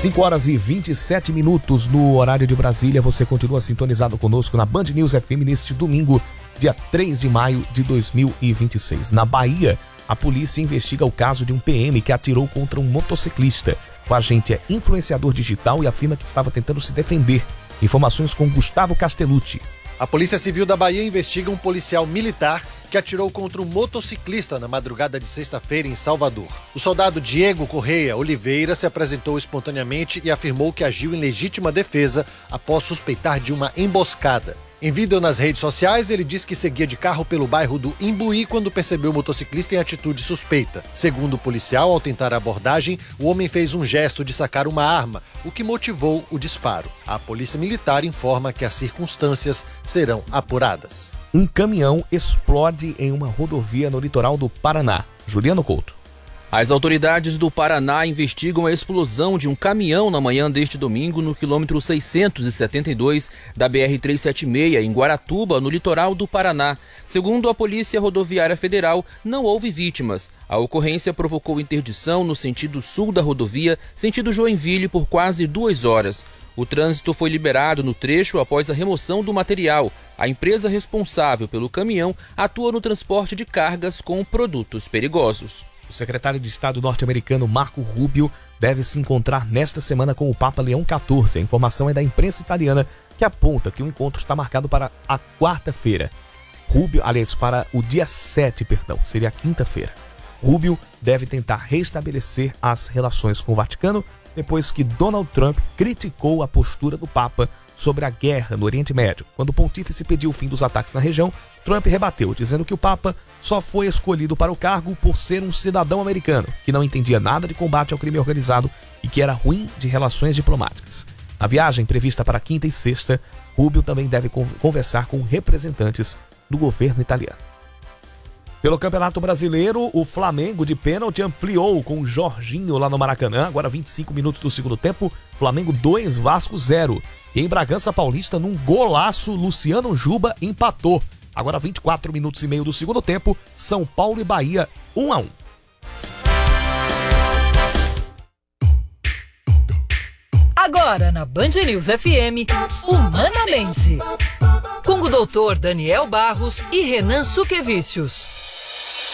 5h27 no horário de Brasília. Você continua sintonizado conosco na Band News FM neste domingo, dia 3 de maio de 2026. Na Bahia, a polícia investiga o caso de um PM que atirou contra um motociclista. O agente é influenciador digital e afirma que estava tentando se defender. Informações com Gustavo Castellucci. A Polícia Civil da Bahia investiga um policial militar que atirou contra um motociclista na madrugada de sexta-feira em Salvador. O soldado Diego Correia Oliveira se apresentou espontaneamente e afirmou que agiu em legítima defesa após suspeitar de uma emboscada. Em vídeo nas redes sociais, ele diz que seguia de carro pelo bairro do Imbuí quando percebeu o motociclista em atitude suspeita. Segundo o policial, ao tentar a abordagem, o homem fez um gesto de sacar uma arma, o que motivou o disparo. A Polícia Militar informa que as circunstâncias serão apuradas. Um caminhão explode em uma rodovia no litoral do Paraná. Juliano Couto. As autoridades do Paraná investigam a explosão de um caminhão na manhã deste domingo no quilômetro 672 da BR-376, em Guaratuba, no litoral do Paraná. Segundo a Polícia Rodoviária Federal, não houve vítimas. A ocorrência provocou interdição no sentido sul da rodovia, sentido Joinville, por quase 2 horas. O trânsito foi liberado no trecho após a remoção do material. A empresa responsável pelo caminhão atua no transporte de cargas com produtos perigosos. O secretário de Estado norte-americano Marco Rubio deve se encontrar nesta semana com o Papa Leão XIV. A informação é da imprensa italiana, que aponta que o encontro está marcado para a quarta-feira. Para o dia 7, seria a quinta-feira. Rubio deve tentar restabelecer as relações com o Vaticano depois que Donald Trump criticou a postura do Papa sobre a guerra no Oriente Médio. Quando o pontífice pediu o fim dos ataques na região, Trump rebateu, dizendo que o Papa só foi escolhido para o cargo por ser um cidadão americano, que não entendia nada de combate ao crime organizado e que era ruim de relações diplomáticas. Na viagem prevista para quinta e sexta, Rubio também deve conversar com representantes do governo italiano. Pelo Campeonato Brasileiro, o Flamengo de pênalti ampliou com o Jorginho lá no Maracanã. Agora 25 minutos do segundo tempo, Flamengo 2, Vasco 0. E em Bragança Paulista, num golaço, Luciano Juba empatou. Agora 24 minutos e meio do segundo tempo, São Paulo e Bahia 1-1. Agora na Band News FM, Humanamente, com o doutor Daniel Barros e Renan Suquevicius.